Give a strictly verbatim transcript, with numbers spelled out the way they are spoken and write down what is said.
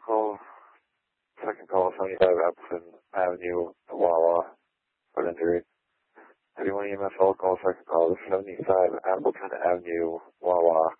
call, second call, seventy-five Appleton Avenue, Wawa, foot injury. thirty-one E M S, all call, second call, seventy-five Appleton Avenue, Wawa,